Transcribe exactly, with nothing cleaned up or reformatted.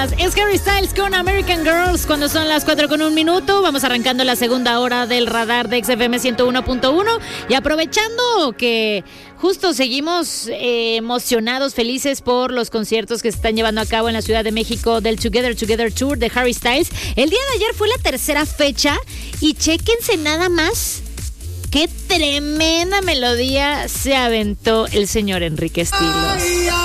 Es Harry Styles con American Girls cuando son las cuatro con un minuto. Vamos arrancando la segunda hora del radar de X F M ciento uno punto uno y aprovechando que justo seguimos eh, emocionados, felices por los conciertos que se están llevando a cabo en la Ciudad de México del Together Together Tour de Harry Styles. El día de ayer fue la tercera fecha y chéquense nada más qué tremenda melodía se aventó el señor Enrique Estilos. Ay, ay.